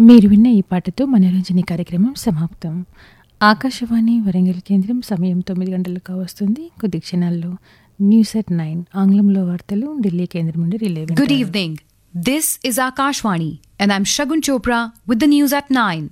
మీరు విన్న ఈ పాటతో మనోరంజని కార్యక్రమం సమాప్తం. ఆకాశవాణి వరంగల్ కేంద్రం సమయం 9 గంటలకు కావస్తుంది. కొద్ది క్షణాల్లో న్యూస్ at 9 ఆంగ్లంలో వార్తలు ఢిల్లీ కేంద్రం నుండి relay. Good evening. This is Akashvani and I'm Shagun Chopra with the news at 9.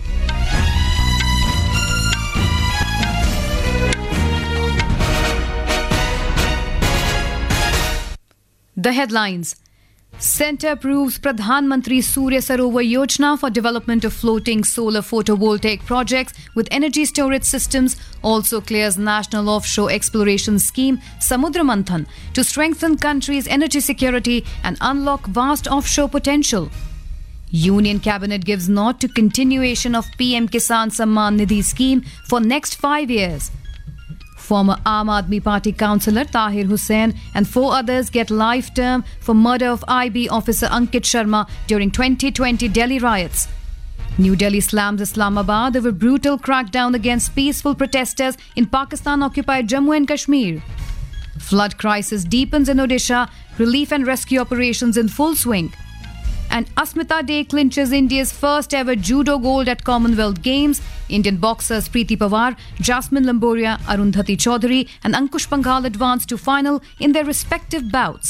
The headlines. Centre approves Pradhan Mantri Surya Sarovar Yojana for development of floating solar photovoltaic projects with energy storage systems. Also clears National Offshore Exploration Scheme Samudra Manthan to strengthen country's energy security and unlock vast offshore potential. Union Cabinet gives nod to continuation of PM Kisan Samman Nidhi scheme for next 5 years. Former Aam Aadmi Party councillor Tahir Hussain and 4 others get life term for murder of IB officer Ankit Sharma during 2020 Delhi riots. New Delhi slams Islamabad over brutal crackdown against peaceful protesters in Pakistan-occupied Jammu and Kashmir. Flood crisis deepens in Odisha, relief and rescue operations in full swing. And Asmita Day clinches India's first ever judo gold at Commonwealth Games. Indian boxers Preeti Pawar, Jasmine Lamboria, Arundhati Chaudhary and Ankush Panghal advance to final in their respective bouts.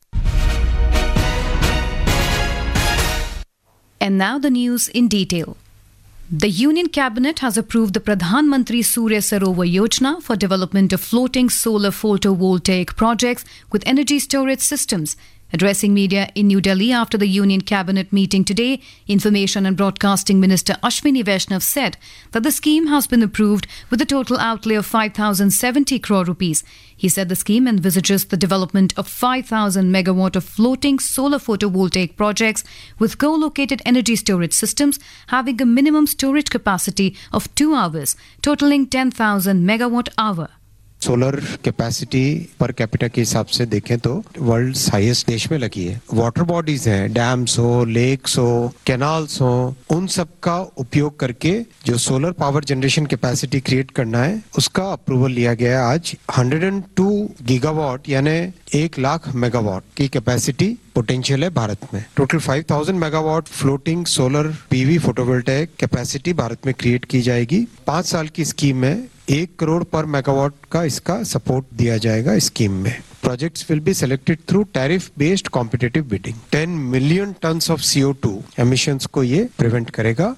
And now the news in detail. The Union Cabinet has approved the Pradhan Mantri Surya Sarovar Yojana for development of floating solar photovoltaic projects with energy storage systems. Addressing media in New Delhi after the Union Cabinet meeting today, Information and Broadcasting Minister Ashwini Vaishnav said that the scheme has been approved with a total outlay of 5,070 crore rupees. He said the scheme envisages the development of 5,000 megawatt of floating solar photovoltaic projects with co-located energy storage systems having a minimum storage capacity of 2 hours, totaling 10,000 megawatt hour. Solar capacity per capita के हिसाब से देखें तो world highest देश में लगी है. Water bodies हैं, डैम्स हो, लेक्स हो, कैनाल्स हो, उन सब का उपयोग करके जो solar power generation capacity create करना है उसका अप्रूवल लिया गया है आज. 102 गीगावाट यानी 1 लाख मेगावाट की कैपेसिटी पोटेंशियल है भारत में. Total 5,000 megawatt floating solar PV photovoltaic capacity Bharat में क्रिएट की जाएगी. 5 साल की स्कीम में 1 करोड़ पर मेगावाट का इसका सपोर्ट दिया जाएगा स्कीम में. Projects will be selected through tariff-based competitive bidding. 10 million tons of CO2 emissions को ये prevent करेगा.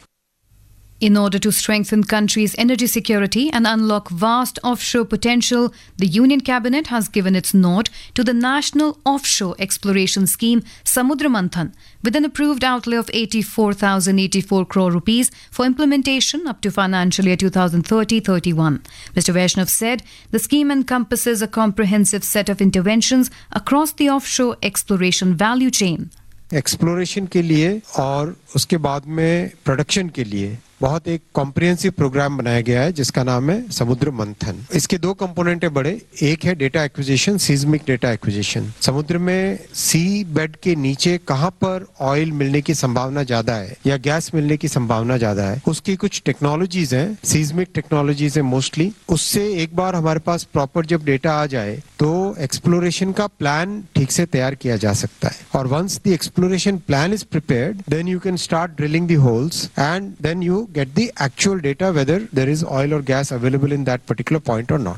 In order to strengthen country's energy security and unlock vast offshore potential, the Union Cabinet has given its nod to the National Offshore Exploration Scheme Samudra Manthan with an approved outlay of 84,084 crore rupees for implementation up to financial year 2030-31. Mr. Vaishnav said the scheme encompasses a comprehensive set of interventions across the offshore exploration value chain. Exploration के लिए और उसके बाद में production के लिए बहुत एक कॉम्प्रिहेंसिव प्रोग्राम बनाया गया है जिसका नाम है समुद्र मंथन. इसके 2 कंपोनेंट है बड़े. एक है data acquisition, seismic data acquisition. समुद्र में सी बेड के नीचे कहां पर ऑयल मिलने की संभावना ज्यादा है या गैस मिलने की संभावना ज्यादा है, उसकी कुछ टेक्नोलॉजीज हैं, सीज्मिक टेक्नोलॉजीज है मोस्टली. उससे एक बार हमारे पास प्रॉपर जब डेटा आ जाए तो एक्सप्लोरेशन का प्लान ठीक से तैयार किया जा सकता है. और once the exploration plan is prepared then you can start drilling the holes and then you get the actual data whether there is oil or gas available in that particular point or not.